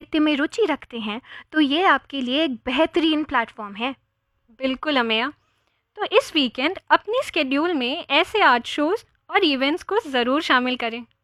देखते में रुचि रखते हैं तो ये आपके लिए एक बेहतरीन प्लेटफॉर्म है। बिल्कुल अमेया। तो इस वीकेंड अपनी स्केड्यूल में ऐसे आर्ट शोज और इवेंट्स को ज़रूर शामिल करें।